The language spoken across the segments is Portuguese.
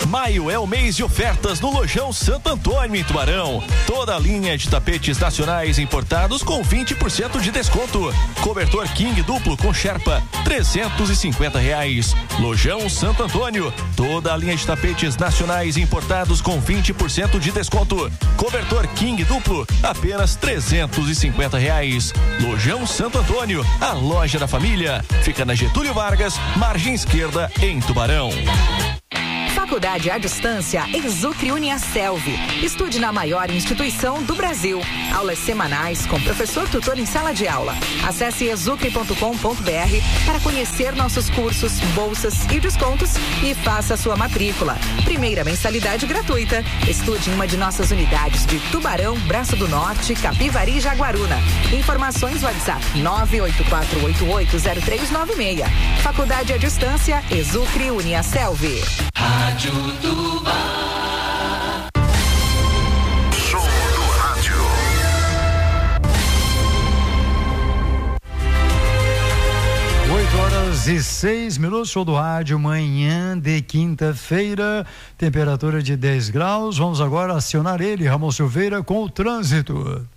Maio é o mês de ofertas no Lojão Santo Antônio em Tubarão. Toda a linha de tapetes nacionais importados com 20% de desconto. Cobertor King duplo com Sherpa, R$350. Lojão Santo Antônio. Toda a linha de tapetes nacionais importados com 20% de desconto. Cobertor King duplo, apenas R$350. Lojão Santo Antônio, a loja da família. Fica na Getúlio Vargas, margem esquerda, em Tubarão. Faculdade à Distância Exucre Uniaselv. Estude na maior instituição do Brasil. Aulas semanais com professor tutor em sala de aula. Acesse exucre.com.br para conhecer nossos cursos, bolsas e descontos e faça sua matrícula. Primeira mensalidade gratuita. Estude em uma de nossas unidades de Tubarão, Braço do Norte, Capivari e Jaguaruna. Informações WhatsApp 984880396. Faculdade à Distância Exucre Uniaselv. Rádio Tubá. Show do rádio. Oito horas e 6 minutos, show do rádio, manhã de quinta-feira, temperatura de 10 graus. Vamos agora acionar ele, Ramon Silveira, com o trânsito.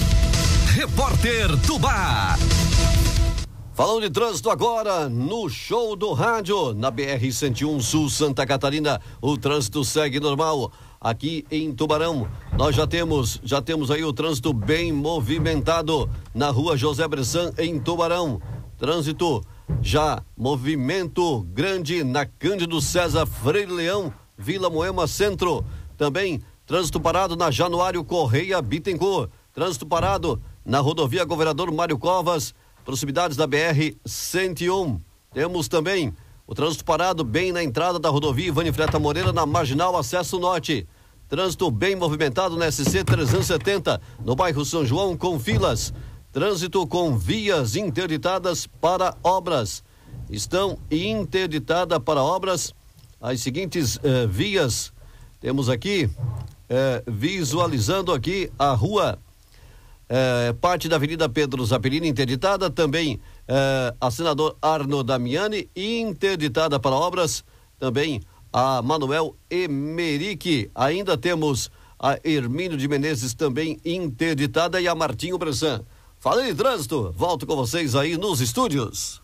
Repórter Tubá. Falando de trânsito agora, no show do rádio, na BR-101 Sul Santa Catarina, o trânsito segue normal. Aqui em Tubarão, nós já temos aí o trânsito bem movimentado na rua José Bressan, em Tubarão. Trânsito já, movimento grande na Cândido César Freire Leão, Vila Moema Centro. Também trânsito parado na Januário Correia Bittencourt. Trânsito parado na rodovia Governador Mário Covas, proximidades da BR-101. Temos também o trânsito parado bem na entrada da rodovia Ivane Freta Moreira, na Marginal Acesso Norte. Trânsito bem movimentado na SC 370, no bairro São João, com filas. Trânsito com vias interditadas para obras. Estão interditadas para obras as seguintes vias. Temos aqui, visualizando aqui a rua, parte da Avenida Pedro Zapelini interditada, também a Senador Arno Damiani interditada para obras, também a Manuel Emerick, ainda temos a Hermínio de Menezes também interditada e a Martinho Bressan. Falei de trânsito, volto com vocês aí nos estúdios.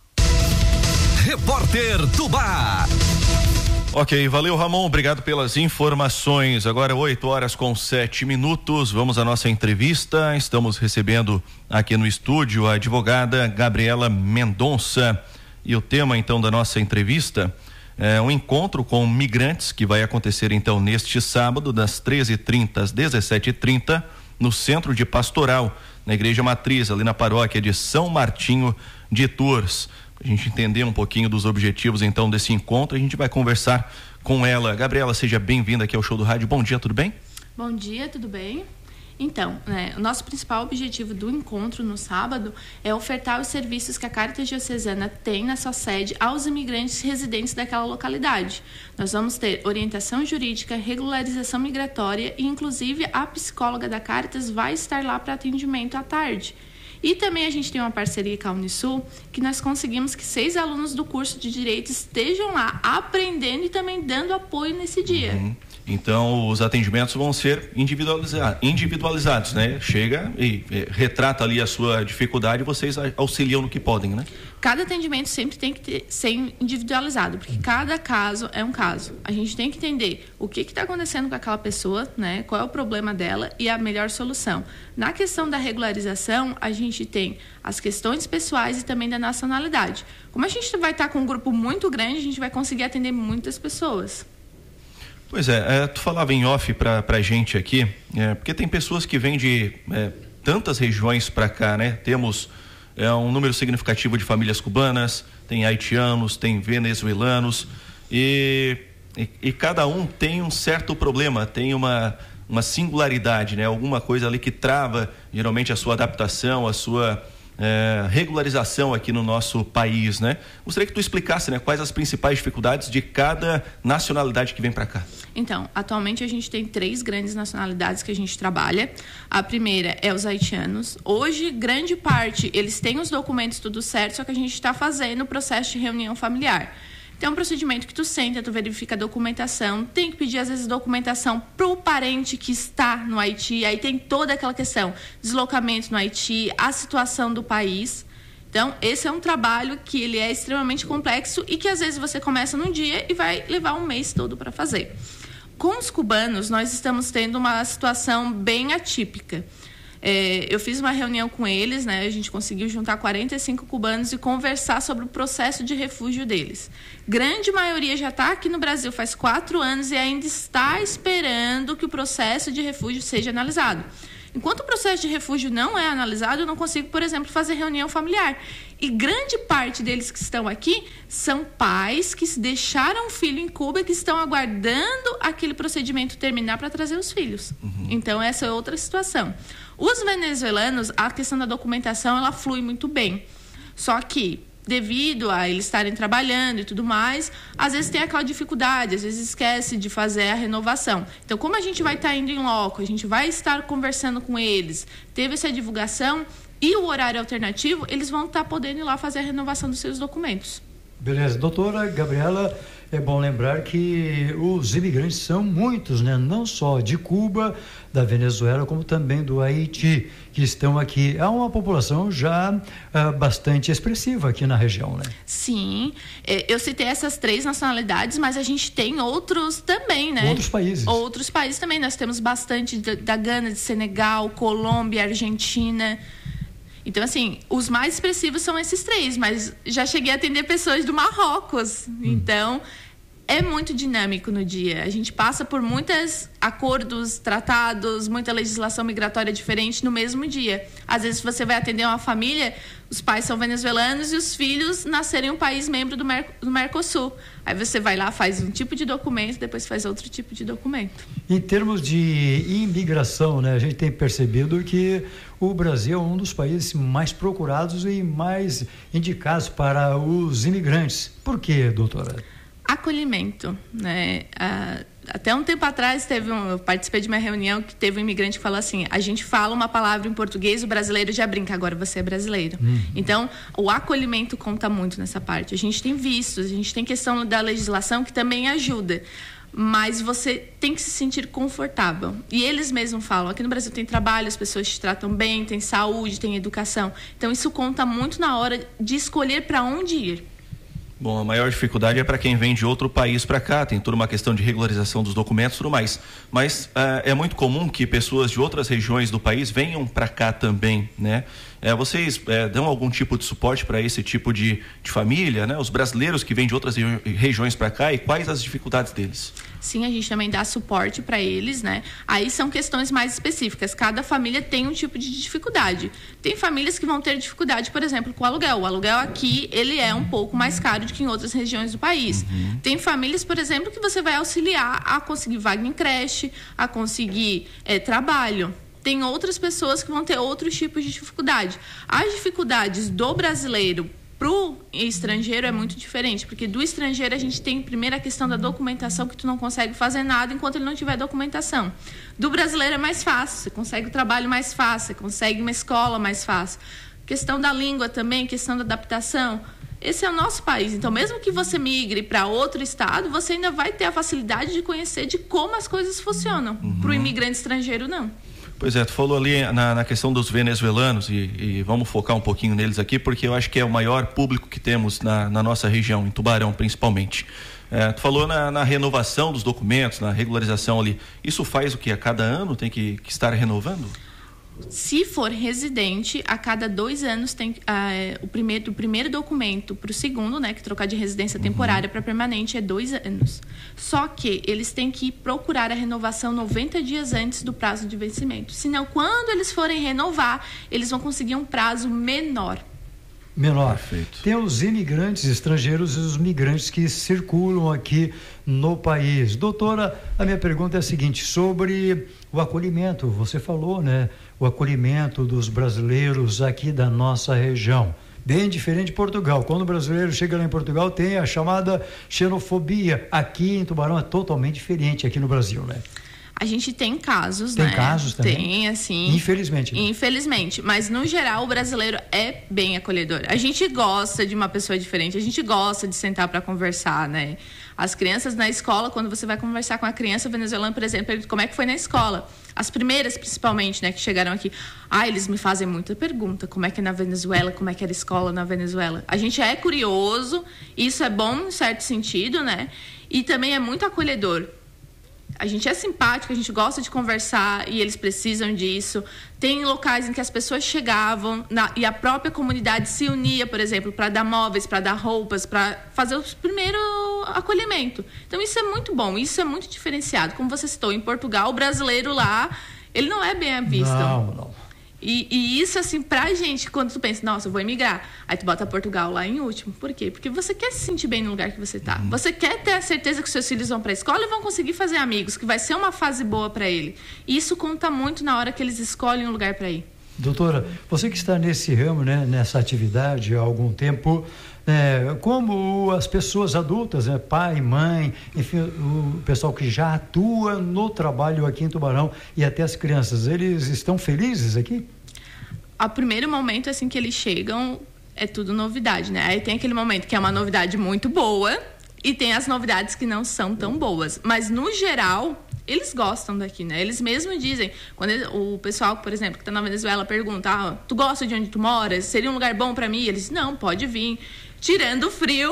Repórter Tubá. Ok, valeu, Ramon, obrigado pelas informações. Agora 8 horas com 7 minutos, vamos à nossa entrevista. Estamos recebendo aqui no estúdio a advogada Gabriela Mendonça, e o tema então da nossa entrevista é um encontro com migrantes que vai acontecer então neste sábado das 13h30 às 17h30 no Centro de Pastoral, na Igreja Matriz, ali na paróquia de São Martinho de Tours. A gente entender um pouquinho dos objetivos então desse encontro, a gente vai conversar com ela. Gabriela, seja bem-vinda aqui ao Show do Rádio. Bom dia, tudo bem? Bom dia, tudo bem? Então, o nosso principal objetivo do encontro no sábado é ofertar os serviços que a Caritas Diocesana tem na sua sede aos imigrantes residentes daquela localidade. Nós vamos ter orientação jurídica, regularização migratória e, inclusive, a psicóloga da Caritas vai estar lá para atendimento à tarde. E também a gente tem uma parceria com a Unisul, que nós conseguimos que 6 alunos do curso de Direito estejam lá aprendendo e também dando apoio nesse dia. Então, os atendimentos vão ser individualizados, né? Chega e retrata ali a sua dificuldade e vocês auxiliam no que podem, né? Cada atendimento sempre tem que ser individualizado, porque cada caso é um caso. A gente tem que entender o que está acontecendo com aquela pessoa, né? Qual é o problema dela e a melhor solução. Na questão da regularização, a gente tem as questões pessoais e também da nacionalidade. Como a gente vai estar com um grupo muito grande, a gente vai conseguir atender muitas pessoas. Pois tu falava em off pra gente aqui, porque tem pessoas que vêm de tantas regiões para cá, né? Temos um número significativo de famílias cubanas, tem haitianos, tem venezuelanos e cada um tem um certo problema, tem uma singularidade, né? Alguma coisa ali que trava geralmente a sua adaptação, a sua regularização aqui no nosso país, né? Gostaria que tu explicasse, né, quais as principais dificuldades de cada nacionalidade que vem para cá. Então, atualmente a gente tem 3 grandes nacionalidades que a gente trabalha. A primeira é os haitianos. Hoje, grande parte, eles têm os documentos tudo certo, só que a gente está fazendo o processo de reunião familiar. Então, é um procedimento que tu senta, tu verifica a documentação, tem que pedir, às vezes, documentação pro parente que está no Haiti, aí tem toda aquela questão, deslocamento no Haiti, a situação do país. Então, esse é um trabalho que ele é extremamente complexo e que, às vezes, você começa num dia e vai levar um mês todo para fazer. Com os cubanos, nós estamos tendo uma situação bem atípica. Eu fiz uma reunião com eles, né? A gente conseguiu juntar 45 cubanos e conversar sobre o processo de refúgio deles. Grande maioria já está aqui no Brasil faz 4 anos e ainda está esperando que o processo de refúgio seja analisado. Enquanto o processo de refúgio não é analisado, eu não consigo, por exemplo, fazer reunião familiar. E grande parte deles que estão aqui são pais que deixaram o filho em Cuba e que estão aguardando aquele procedimento terminar para trazer os filhos. Então, essa é outra situação. Os venezuelanos, a questão da documentação, ela flui muito bem. Só que, devido a eles estarem trabalhando e tudo mais, às vezes tem aquela dificuldade, às vezes esquece de fazer a renovação. Então, como a gente vai estar indo em loco, a gente vai estar conversando com eles, teve essa divulgação e o horário alternativo, eles vão estar podendo ir lá fazer a renovação dos seus documentos. Beleza. Doutora Gabriela, é bom lembrar que os imigrantes são muitos, né? Não só de Cuba, da Venezuela, como também do Haiti, que estão aqui. É uma população já bastante expressiva aqui na região, né? Sim. Eu citei essas 3 nacionalidades, mas a gente tem outros também, né? Outros países. Outros países também. Nós temos bastante da Gana, de Senegal, Colômbia, Argentina. Então, assim, os mais expressivos são esses 3, mas já cheguei a atender pessoas do Marrocos. Então, é muito dinâmico no dia. A gente passa por muitos acordos, tratados, muita legislação migratória diferente no mesmo dia. Às vezes, você vai atender uma família, os pais são venezuelanos e os filhos nasceram em um país membro do Mercosul. Aí você vai lá, faz um tipo de documento, depois faz outro tipo de documento. Em termos de imigração, né, a gente tem percebido que o Brasil é um dos países mais procurados e mais indicados para os imigrantes. Por quê, doutora? Acolhimento, né? Até um tempo atrás eu participei de uma reunião que teve um imigrante que falou assim: a gente fala uma palavra em português, o brasileiro já brinca, agora você é brasileiro. Então, o acolhimento conta muito nessa parte. A gente tem vistos, a gente tem questão da legislação que também ajuda, mas você tem que se sentir confortável. E eles mesmos falam, aqui no Brasil tem trabalho, as pessoas te tratam bem, tem saúde, tem educação. Então, isso conta muito na hora de escolher para onde ir. Bom, a maior dificuldade é para quem vem de outro país para cá, tem toda uma questão de regularização dos documentos e tudo mais. Mas é muito comum que pessoas de outras regiões do país venham para cá também, né? Vocês dão algum tipo de suporte para esse tipo de família, né? Os brasileiros que vêm de outras regiões para cá, e quais as dificuldades deles? Sim, a gente também dá suporte para eles, né? Aí são questões mais específicas. Cada família tem um tipo de dificuldade. Tem famílias que vão ter dificuldade, por exemplo, com o aluguel. O aluguel aqui, ele é um pouco mais caro do que em outras regiões do país. Tem famílias, por exemplo, que você vai auxiliar a conseguir vaga em creche, a conseguir trabalho. Tem outras pessoas que vão ter outros tipos de dificuldade. As dificuldades do brasileiro para o estrangeiro é muito diferente, porque do estrangeiro a gente tem primeiro a questão da documentação, que tu não consegue fazer nada enquanto ele não tiver documentação. Do brasileiro é mais fácil, você consegue o trabalho mais fácil, você consegue uma escola mais fácil. Questão da língua também, questão da adaptação. Esse é o nosso país, então mesmo que você migre para outro estado, você ainda vai ter a facilidade de conhecer de como as coisas funcionam. Para o imigrante estrangeiro, não. Pois é, tu falou ali na questão dos venezuelanos e vamos focar um pouquinho neles aqui, porque eu acho que é o maior público que temos na nossa região, em Tubarão principalmente. Tu falou na renovação dos documentos, na regularização ali. Isso faz o quê? A cada ano tem que estar renovando? Se for residente, a cada 2 anos tem do primeiro documento para o segundo, né, que trocar de residência temporária para permanente é 2 anos. Só que eles têm que procurar a renovação 90 dias antes do prazo de vencimento. Senão, quando eles forem renovar, eles vão conseguir um prazo menor. Perfeito. Tem os imigrantes estrangeiros e os migrantes que circulam aqui no país. Doutora, a minha pergunta é a seguinte, sobre o acolhimento, você falou, né? O acolhimento dos brasileiros aqui da nossa região. Bem diferente de Portugal. Quando o brasileiro chega lá em Portugal, tem a chamada xenofobia. Aqui em Tubarão é totalmente diferente aqui no Brasil, né? A gente tem casos, Tem né? casos também? Tem, assim. Infelizmente. Né? Infelizmente. Mas, no geral, o brasileiro é bem acolhedor. A gente gosta de uma pessoa diferente, a gente gosta de sentar para conversar, né? As crianças na escola, quando você vai conversar com a criança venezuelana, por exemplo, pergunta como é que foi na escola. As primeiras, principalmente, né, que chegaram aqui. Eles me fazem muita pergunta. Como é que é na Venezuela? Como é que era a escola na Venezuela? A gente é curioso, isso é bom em certo sentido, né? E também é muito acolhedor. A gente é simpático, a gente gosta de conversar e eles precisam disso. Tem locais em que as pessoas chegavam e a própria comunidade se unia, por exemplo, para dar móveis, para dar roupas, para fazer o primeiro acolhimento. Então, isso é muito bom, isso é muito diferenciado. Como você citou, em Portugal, o brasileiro lá, ele não é bem visto. Não. E isso, assim, pra gente, quando tu pensa, nossa, eu vou emigrar, aí tu bota Portugal lá em último. Por quê? Porque você quer se sentir bem no lugar que você tá. Você quer ter a certeza que seus filhos vão pra escola e vão conseguir fazer amigos, que vai ser uma fase boa pra ele. E isso conta muito na hora que eles escolhem um lugar pra ir. Doutora, você que está nesse ramo, né, nessa atividade há algum tempo, como as pessoas adultas, né, pai, mãe, enfim, o pessoal que já atua no trabalho aqui em Tubarão e até as crianças, eles estão felizes aqui? Ao primeiro momento, assim, que eles chegam, é tudo novidade, né? Aí tem aquele momento que é uma novidade muito boa e tem as novidades que não são tão boas. Mas, no geral, eles gostam daqui, né? Eles mesmos dizem, quando o pessoal, por exemplo, que está na Venezuela pergunta, tu gosta de onde tu moras? Seria um lugar bom para mim? Eles, não, pode vir. Tirando o frio,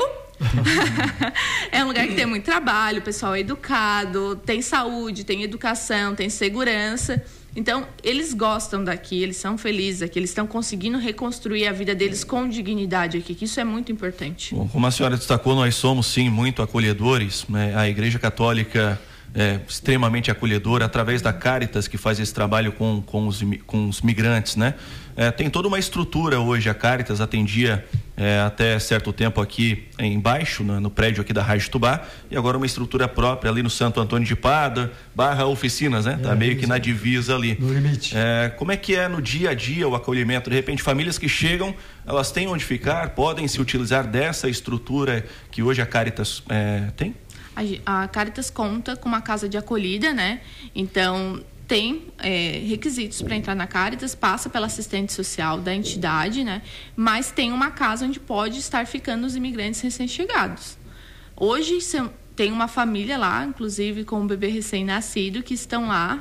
é um lugar que tem muito trabalho, o pessoal é educado, tem saúde, tem educação, tem segurança. Então, eles gostam daqui, eles são felizes aqui, eles estão conseguindo reconstruir a vida deles com dignidade aqui, que isso é muito importante. Bom, como a senhora destacou, nós somos, sim, muito acolhedores, né? A Igreja Católica é extremamente acolhedora, através da Caritas, que faz esse trabalho com os migrantes, né? Tem toda uma estrutura hoje, a Caritas atendia até certo tempo aqui embaixo, no prédio aqui da Rádio Tubá, e agora uma estrutura própria ali no Santo Antônio de Pádua, / oficinas, né? Tá meio que na divisa ali. No limite. Como é que é no dia a dia o acolhimento? De repente, famílias que chegam, elas têm onde ficar, podem se utilizar dessa estrutura que hoje a Caritas tem? A Caritas conta com uma casa de acolhida, né? Então, tem requisitos para entrar na Caritas, passa pela assistente social da entidade, né? Mas tem uma casa onde pode estar ficando os imigrantes recém-chegados. Hoje, tem uma família lá, inclusive com um bebê recém-nascido, que estão lá.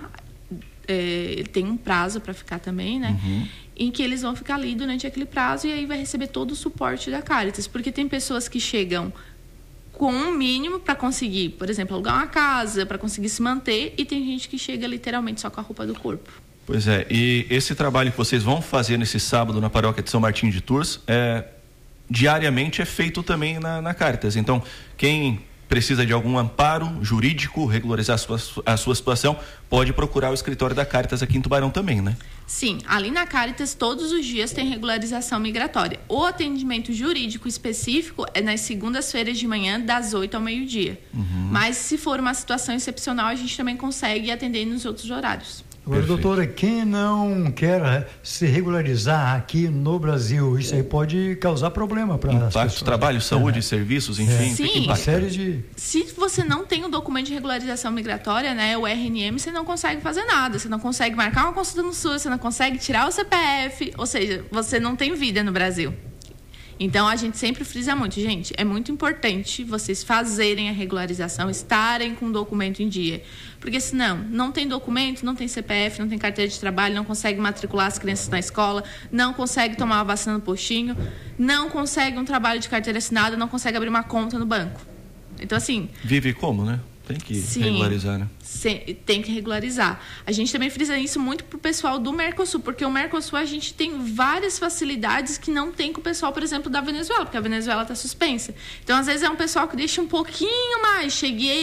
Tem um prazo para ficar também, né? Em que eles vão ficar ali durante aquele prazo e aí vai receber todo o suporte da Caritas. Porque tem pessoas que chegam com um mínimo para conseguir, por exemplo, alugar uma casa, para conseguir se manter, e tem gente que chega literalmente só com a roupa do corpo. Pois é, e esse trabalho que vocês vão fazer nesse sábado na paróquia de São Martinho de Tours, diariamente é feito também na Caritas. Então, quem precisa de algum amparo jurídico, regularizar a sua situação, pode procurar o escritório da Caritas aqui em Tubarão também, né? Sim, ali na Caritas todos os dias tem regularização migratória. O atendimento jurídico específico é nas segundas-feiras de manhã, das 8 ao meio-dia. Mas se for uma situação excepcional, a gente também consegue atender nos outros horários. Agora, Perfeito. doutora, quem não quer se regularizar aqui no Brasil, isso aí pode causar problema para as pessoas. Trabalho, saúde, serviços, enfim. Sim. Uma série de... Se você não tem o documento de regularização migratória, né, o RNM, você não consegue fazer nada. Você não consegue marcar uma consulta no SUS, você não consegue tirar o CPF, ou seja, você não tem vida no Brasil. Então, a gente sempre frisa muito, gente, é muito importante vocês fazerem a regularização, estarem com o documento em dia. Porque senão, não tem documento, não tem CPF, não tem carteira de trabalho, não consegue matricular as crianças na escola, não consegue tomar uma vacina no postinho, não consegue um trabalho de carteira assinada, não consegue abrir uma conta no banco. Então, assim... Vive como, né? Tem que regularizar, né? Tem que regularizar. A gente também frisa isso muito pro pessoal do Mercosul, porque o Mercosul a gente tem várias facilidades que não tem com o pessoal, por exemplo, da Venezuela, porque a Venezuela está suspensa. Então, às vezes, é um pessoal que deixa um pouquinho mais.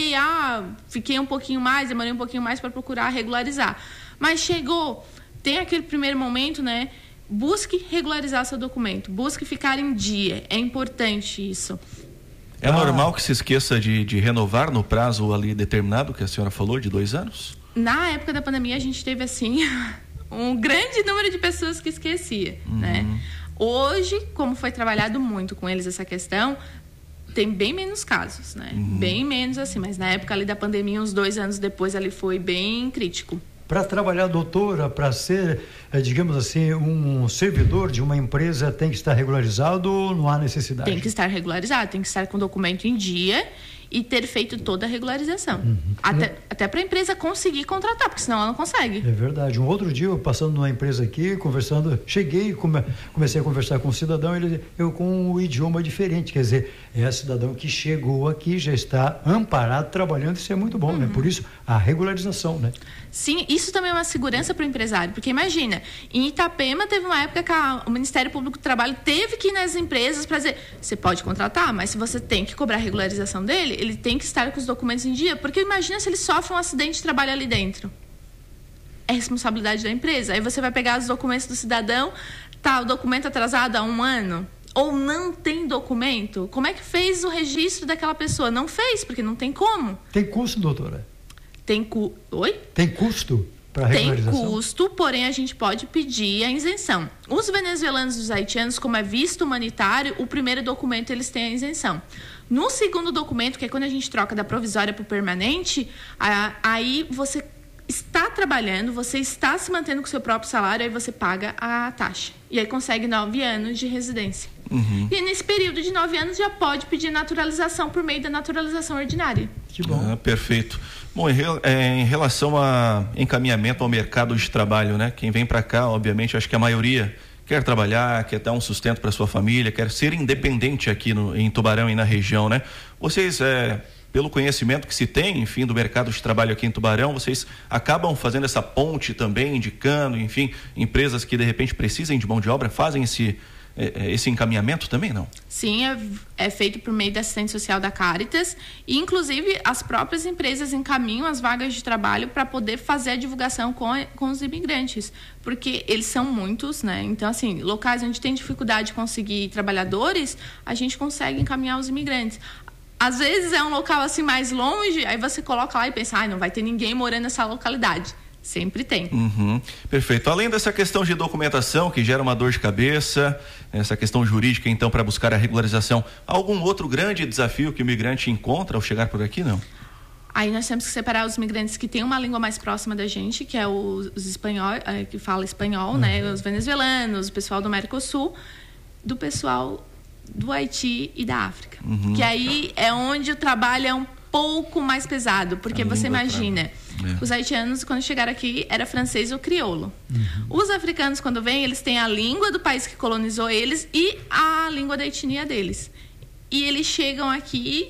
Fiquei um pouquinho mais, demorei um pouquinho mais para procurar regularizar. Mas chegou, tem aquele primeiro momento, né? Busque regularizar seu documento, busque ficar em dia. É importante isso. É normal que se esqueça de renovar no prazo ali determinado que a senhora falou, de 2 anos? Na época da pandemia, a gente teve, assim, um grande número de pessoas que esquecia, né? Hoje, como foi trabalhado muito com eles essa questão, Tem bem menos casos, né? Bem menos assim, mas na época ali da pandemia, uns 2 anos depois, ali foi bem crítico. Para trabalhar, doutora, para ser, digamos assim, um servidor de uma empresa, tem que estar regularizado ou não há necessidade? Tem que estar regularizado, tem que estar com o documento em dia e ter feito toda a regularização. Até para a empresa conseguir contratar, porque senão ela não consegue. É verdade. Um outro dia, eu passando numa empresa aqui, conversando, cheguei e comecei a conversar com um cidadão, eu com um idioma diferente, quer dizer, é cidadão que chegou aqui, já está amparado, trabalhando, isso é muito bom, né? Por isso, a regularização, né? Sim, isso também é uma segurança para o empresário, porque imagina, em Itapema teve uma época que o Ministério Público do Trabalho teve que ir nas empresas para dizer, você pode contratar, mas se você tem que cobrar a regularização dele, ele tem que estar com os documentos em dia, porque imagina se ele sofre um acidente de trabalho ali dentro. É responsabilidade da empresa. Aí você vai pegar os documentos do cidadão, tá o documento atrasado há 1 ano, ou não tem documento. Como é que fez o registro daquela pessoa? Não fez, porque não tem como. Tem custo, doutora? Oi? Tem custo para regularização? Tem custo, porém a gente pode pedir a isenção. Os venezuelanos e os haitianos, como é visto humanitário, o primeiro documento eles têm a isenção. No segundo documento, que é quando a gente troca da provisória para o permanente, aí você está trabalhando, você está se mantendo com o seu próprio salário, aí você paga a taxa. E aí consegue 9 anos de residência. E nesse período de 9 anos já pode pedir naturalização por meio da naturalização ordinária. Que bom. Perfeito. Bom, em relação a encaminhamento ao mercado de trabalho, né? Quem vem para cá, obviamente, acho que a maioria quer trabalhar, quer dar um sustento para sua família, quer ser independente aqui em Tubarão e na região, né? Vocês, pelo conhecimento que se tem, enfim, do mercado de trabalho aqui em Tubarão, vocês acabam fazendo essa ponte também, indicando, enfim, empresas que de repente precisem de mão de obra, fazem esse encaminhamento também, não? Sim, é feito por meio da assistente social da Caritas e, inclusive, as próprias empresas encaminham as vagas de trabalho para poder fazer a divulgação com os imigrantes, porque eles são muitos, né? Então, assim, locais onde tem dificuldade de conseguir trabalhadores, a gente consegue encaminhar os imigrantes. Às vezes é um local assim mais longe, aí você coloca lá e pensa, não vai ter ninguém morando nessa localidade. Sempre tem. Perfeito. Além dessa questão de documentação que gera uma dor de cabeça, essa questão jurídica, então, para buscar a regularização, algum outro grande desafio que o imigrante encontra ao chegar por aqui, não? Aí nós temos que separar os imigrantes que têm uma língua mais próxima da gente, que é os espanhóis, que fala espanhol, né? Os venezuelanos, o pessoal do Mercosul, do pessoal do Haiti e da África. Que aí é onde o trabalho é um pouco mais pesado, porque você imagina, os haitianos quando chegaram aqui era francês ou crioulo. Os africanos quando vêm, eles têm a língua do país que colonizou eles e a língua da etnia deles. E eles chegam aqui,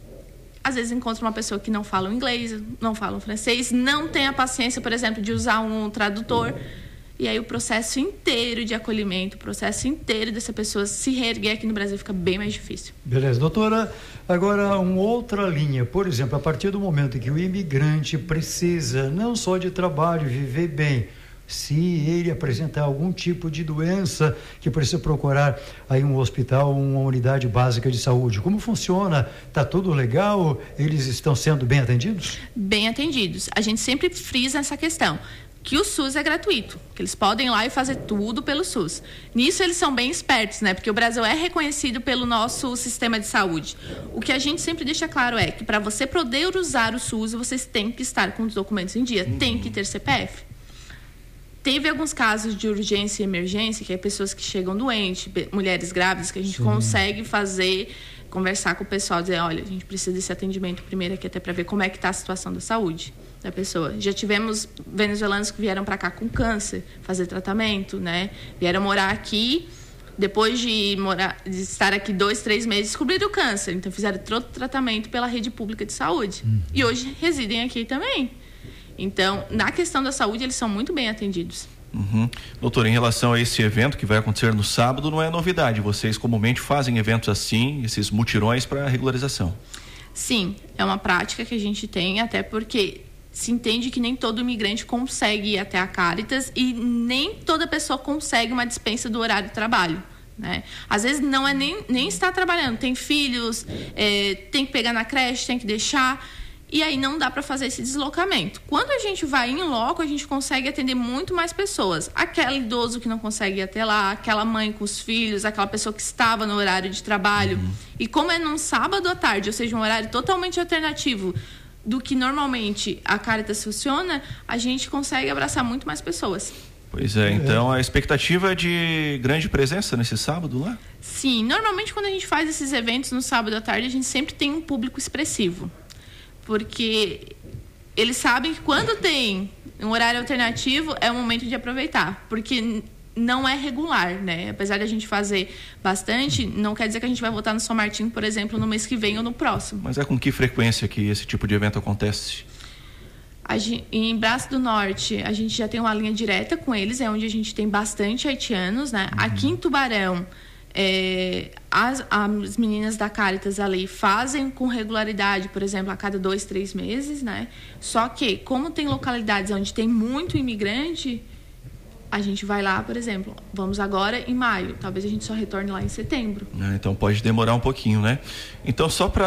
às vezes encontram uma pessoa que não fala inglês, não fala francês, não tem a paciência, por exemplo, de usar um tradutor. E aí o processo inteiro de acolhimento, o processo inteiro dessa pessoa se reerguer aqui no Brasil fica bem mais difícil. Beleza, doutora. Agora, uma outra linha, por exemplo, a partir do momento que o imigrante precisa não só de trabalho, viver bem, se ele apresentar algum tipo de doença que precisa procurar aí um hospital, uma unidade básica de saúde, como funciona? Está tudo legal? Eles estão sendo bem atendidos? Bem atendidos. A gente sempre frisa essa questão, que o SUS é gratuito, que eles podem ir lá e fazer tudo pelo SUS. Nisso eles são bem espertos, né? Porque o Brasil é reconhecido pelo nosso sistema de saúde. O que a gente sempre deixa claro é que para você poder usar o SUS, vocês têm que estar com os documentos em dia, tem que ter CPF. Teve alguns casos de urgência e emergência, que é pessoas que chegam doentes, mulheres grávidas, que a gente consegue conversar com o pessoal, dizer, olha, a gente precisa desse atendimento primeiro aqui até para ver como é que está a situação da saúde da pessoa. Já tivemos venezuelanos que vieram para cá com câncer, fazer tratamento, né? Vieram morar aqui, depois de estar aqui 2, 3 meses, descobriram o câncer, então fizeram todo o tratamento pela rede pública de saúde. E hoje residem aqui também. Então, na questão da saúde, eles são muito bem atendidos. Doutor, em relação a esse evento que vai acontecer no sábado, não é novidade. Vocês comumente fazem eventos assim, esses mutirões para regularização? Sim, é uma prática que a gente tem, até porque se entende que nem todo imigrante consegue ir até a Caritas e nem toda pessoa consegue uma dispensa do horário de trabalho, né? Às vezes não é nem estar trabalhando, tem filhos, tem que pegar na creche, tem que deixar. e aí não dá para fazer esse deslocamento. Quando a gente vai em loco, a gente consegue atender muito mais pessoas. Aquele idoso que não consegue ir até lá, aquela mãe com os filhos, aquela pessoa que estava no horário de trabalho. E como é num sábado à tarde, ou seja, um horário totalmente alternativo do que normalmente a Caritas funciona, a gente consegue abraçar muito mais pessoas. Pois é, então a expectativa é de grande presença nesse sábado lá? Sim, normalmente quando a gente faz esses eventos no sábado à tarde, a gente sempre tem um público expressivo. Porque eles sabem que quando tem um horário alternativo, é o momento de aproveitar. Porque não é regular, né? Apesar de a gente fazer bastante, não quer dizer que a gente vai voltar no São Martinho, por exemplo, no mês que vem ou no próximo. Mas é com que frequência que esse tipo de evento acontece? Em Braço do Norte, a gente já tem uma linha direta com eles, é onde a gente tem bastante haitianos, né? Aqui em Tubarão, as meninas da Caritas ali fazem com regularidade, por exemplo, a cada 2, 3 meses, né? Só que, como tem localidades onde tem muito imigrante, a gente vai lá, por exemplo, vamos agora em maio, talvez a gente só retorne lá em setembro. Então pode demorar um pouquinho, né? Então só para